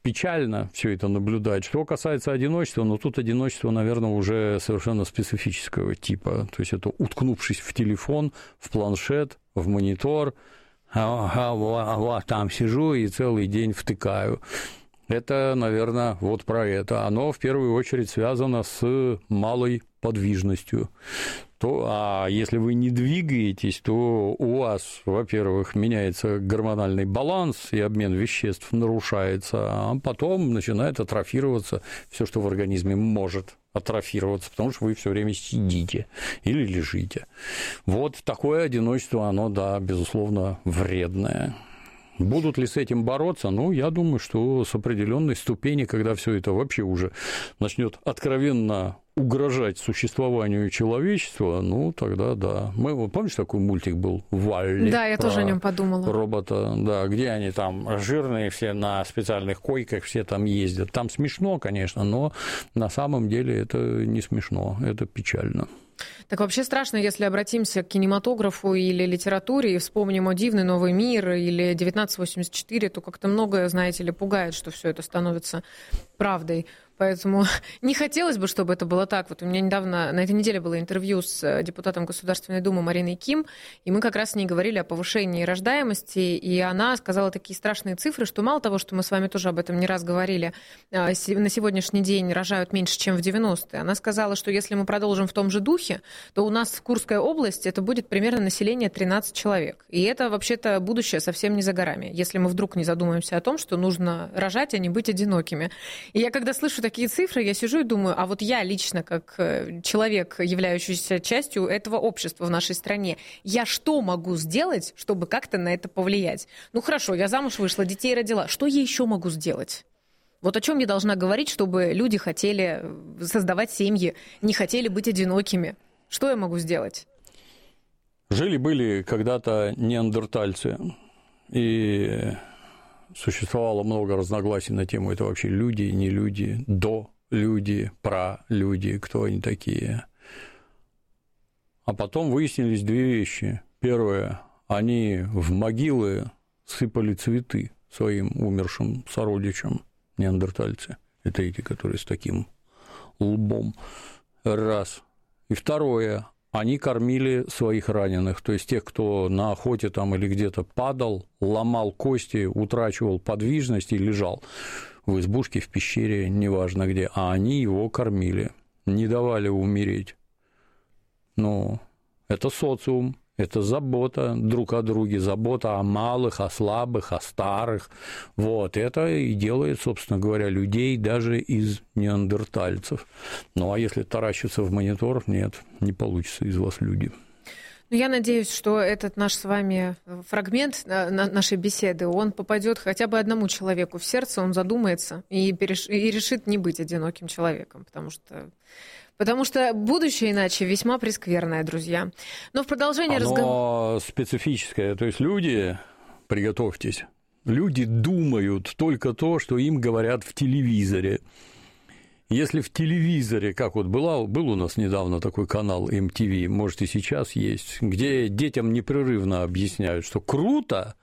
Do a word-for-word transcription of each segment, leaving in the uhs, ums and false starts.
печально все это наблюдать. Что касается одиночества, ну, тут одиночество, наверное, уже совершенно специфического типа. То есть это уткнувшись в телефон, в планшет, в монитор, а, а, а, там сижу и целый день втыкаю. Это, наверное, вот про это. Оно в первую очередь связано с малой подвижностью. То, а если вы не двигаетесь, то у вас, во-первых, меняется гормональный баланс, и обмен веществ нарушается, а потом начинает атрофироваться все, что в организме может атрофироваться, потому что вы все время сидите или лежите. Вот такое одиночество, оно, да, безусловно, вредное. Будут ли с этим бороться? Ну, я думаю, что с определенной ступени, когда все это вообще уже начнет откровенно угрожать существованию человечества, ну, тогда да. Мы, вот, помнишь, такой мультик был «Валли»? Да, я тоже о нем подумала. Робота, да, где они там жирные все на специальных койках, все там ездят. Там смешно, конечно, но на самом деле это не смешно, это печально. Так вообще страшно, если обратимся к кинематографу или литературе и вспомним о «Дивный новый мир» или девятнадцать восемьдесят четыре, то как-то многое, знаете ли, пугает, что все это становится правдой. Поэтому не хотелось бы, чтобы это было так. Вот у меня недавно, на этой неделе было интервью с депутатом Государственной Думы Мариной Ким, и мы как раз с ней говорили о повышении рождаемости, и она сказала такие страшные цифры, что мало того, что мы с вами тоже об этом не раз говорили, на сегодняшний день рожают меньше, чем в девяностые. Она сказала, что если мы продолжим в том же духе, то у нас в Курской области это будет примерно население тринадцать человек. И это вообще-то будущее совсем не за горами, если мы вдруг не задумаемся о том, что нужно рожать, а не быть одинокими. И я когда слышу такие цифры, я сижу и думаю, а вот я лично, как человек, являющийся частью этого общества в нашей стране, я что могу сделать, чтобы как-то на это повлиять? Ну хорошо, я замуж вышла, детей родила, что я еще могу сделать? Вот о чем я должна говорить, чтобы люди хотели создавать семьи, не хотели быть одинокими? Что я могу сделать? Жили-были когда-то неандертальцы, и существовало много разногласий на тему, это вообще люди, не люди, до люди, про люди, кто они такие. А потом выяснились две вещи. Первое, они в могилы сыпали цветы своим умершим сородичам, неандертальцы. Это эти, которые с таким лбом. Раз. И второе, они кормили своих раненых, то есть тех, кто на охоте там или где-то падал, ломал кости, утрачивал подвижность и лежал в избушке, в пещере, неважно где, а они его кормили, не давали умереть. Ну, это социум, это забота друг о друге, забота о малых, о слабых, о старых. Вот это и делает, собственно говоря, людей даже из неандертальцев. Ну, а если таращиться в монитор, нет, не получится из вас люди. Ну, я надеюсь, что этот наш с вами фрагмент нашей беседы, он попадет хотя бы одному человеку в сердце, он задумается и, переш... и решит не быть одиноким человеком, потому что... Потому что будущее иначе весьма прескверное, друзья. Но в продолжение разговора... Оно специфическое, то есть люди, приготовьтесь, люди думают только то, что им говорят в телевизоре. Если в телевизоре, как вот была, был у нас недавно такой канал эм ти ви, может, и сейчас есть, где детям непрерывно объясняют, что круто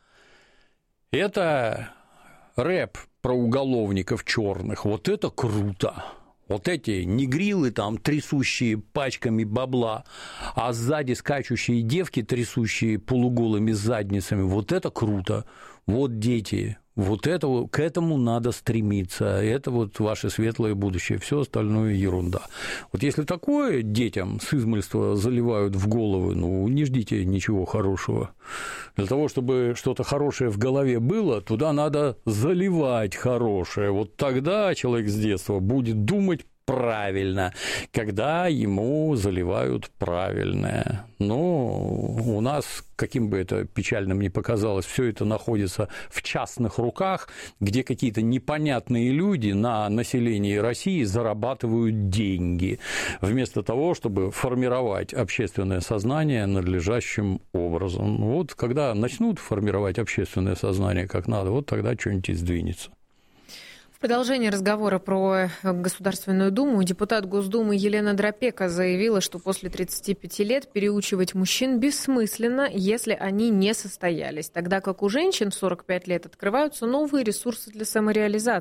– это рэп про уголовников черных, вот это круто. Вот эти негрилы там, трясущие пачками бабла, а сзади скачущие девки, трясущие полуголыми задницами, вот это круто. Вот дети, вот это, к этому надо стремиться, это вот ваше светлое будущее, все остальное ерунда. Вот если такое детям с измольства заливают в головы, ну, не ждите ничего хорошего. Для того, чтобы что-то хорошее в голове было, туда надо заливать хорошее. Вот тогда человек с детства будет думать правильно, когда ему заливают правильное. Но у нас, каким бы это печальным ни показалось, все это находится в частных руках, где какие-то непонятные люди на населении России зарабатывают деньги, вместо того, чтобы формировать общественное сознание надлежащим образом. Вот когда начнут формировать общественное сознание как надо, вот тогда что-нибудь и сдвинется. В продолжение разговора про Государственную Думу депутат Госдумы Елена Дропека заявила, что после тридцати пяти лет переучивать мужчин бессмысленно, если они не состоялись, тогда как у женщин в сорок пять лет открываются новые ресурсы для самореализации.